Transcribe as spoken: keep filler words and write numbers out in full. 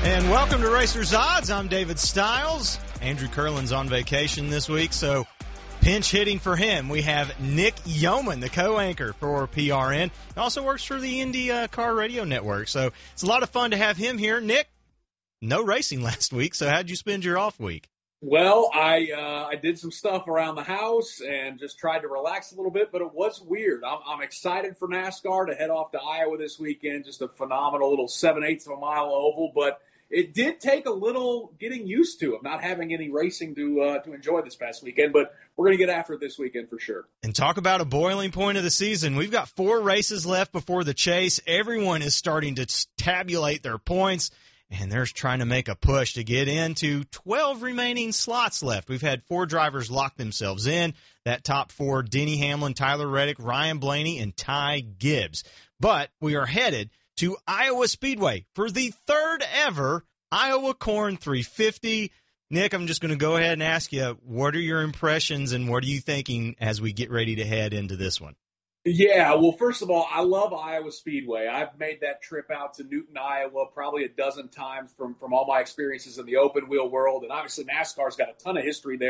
And welcome to Racers Odds. I'm David Stiles. Andrew Curlin's on vacation this week, so pinch hitting for him. We have Nick Yeoman, the co-anchor for P R N. He also works for the Indy uh, Car Radio Network, so it's a lot of fun to have him here. Nick, no racing last week, so how'd you spend your off week? Well, I uh, I did some stuff around the house and just tried to relax a little bit, but it was weird. I'm, I'm excited for NASCAR to head off to Iowa this weekend, just a phenomenal little seven-eighths of a mile oval, but it did take a little getting used to of not having any racing to uh, to enjoy this past weekend, but we're going to get after it this weekend for sure. And talk about a boiling point of the season. We've got four races left before the chase. Everyone is starting to tabulate their points, and they're trying to make a push to get into twelve remaining slots left. We've had four drivers lock themselves in. That top four, Denny Hamlin, Tyler Reddick, Ryan Blaney, and Ty Gibbs. But we are headed to Iowa Speedway for the third ever Iowa Corn three fifty. Nick, I'm just going to go ahead and ask you, what are your impressions and what are you thinking as we get ready to head into this one? Yeah, well, first of all, I love Iowa Speedway. I've made that trip out to Newton, Iowa, probably a dozen times from, from all my experiences in the open wheel world. And obviously NASCAR's got a ton of history there.